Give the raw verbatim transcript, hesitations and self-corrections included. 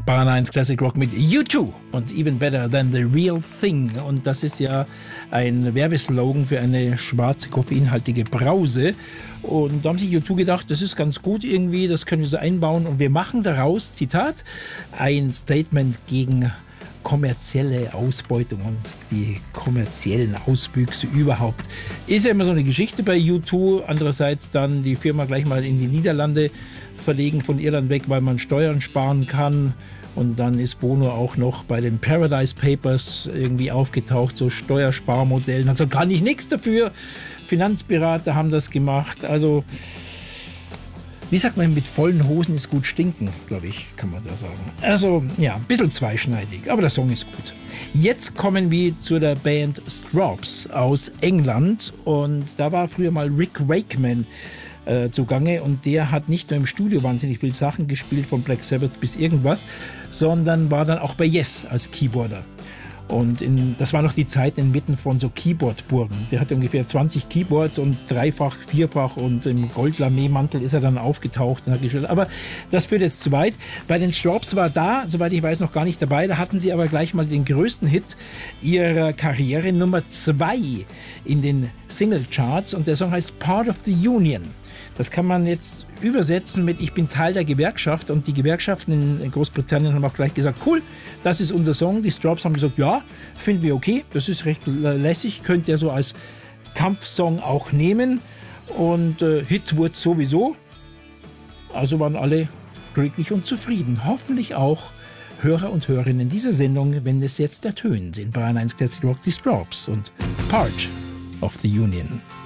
Bayern eins Classic Rock mit U zwei und Even Better Than the Real Thing. Und das ist ja ein Werbeslogan für eine schwarze, koffeinhaltige Brause. Und da haben sich U zwei gedacht, das ist ganz gut irgendwie, das können wir so einbauen. Und wir machen daraus, Zitat, ein Statement gegen kommerzielle Ausbeutung und die kommerziellen Auswüchse überhaupt. Ist ja immer so eine Geschichte bei U zwei. Andererseits dann die Firma gleich mal in die Niederlande verlegen, von Irland weg, weil man Steuern sparen kann. Und dann ist Bono auch noch bei den Paradise Papers irgendwie aufgetaucht, so Steuersparmodellen. Also kann ich nichts dafür. Finanzberater haben das gemacht. Also, wie sagt man, mit vollen Hosen ist gut stinken, glaube ich, kann man da sagen. Also, ja, ein bisschen zweischneidig, aber der Song ist gut. Jetzt kommen wir zu der Band Strawbs aus England. Und da war früher mal Rick Wakeman Äh, zugange und der hat nicht nur im Studio wahnsinnig viele Sachen gespielt, von Black Sabbath bis irgendwas, sondern war dann auch bei Yes als Keyboarder. Und in, das war noch die Zeit inmitten von so Keyboard-Burgen. Der hatte ungefähr zwanzig Keyboards und dreifach, vierfach und im Goldlamé-Mantel ist er dann aufgetaucht und hat gespielt. Aber das führt jetzt zu weit. Bei den Strawbs war da, soweit ich weiß, noch gar nicht dabei. Da hatten sie aber gleich mal den größten Hit ihrer Karriere, Nummer zwei in den Single-Charts, und der Song heißt Part of the Union. Das kann man jetzt übersetzen mit Ich bin Teil der Gewerkschaft, und die Gewerkschaften in Großbritannien haben auch gleich gesagt, cool, das ist unser Song. Die Strawbs haben gesagt, ja, finden wir okay, das ist recht lässig, könnt ihr so als Kampfsong auch nehmen, und äh, Hit wurde sowieso. Also waren alle glücklich und zufrieden. Hoffentlich auch Hörer und Hörerinnen dieser Sendung, wenn es jetzt ertönt in Bayern eins Classic Rock, die Strawbs und Part of the Union.